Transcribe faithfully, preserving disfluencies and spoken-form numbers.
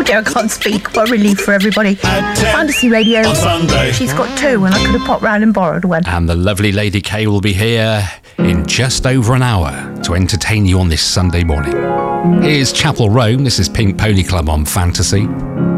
dear, I can't speak. What a relief for everybody. Fantasy Radio. On Sunday. She's got two, and I could have popped round and borrowed one. And the lovely Lady K will be here in just over an hour to entertain you on this Sunday morning. Here's Chapel Rome. This is Pink Pony Club on Fantasy.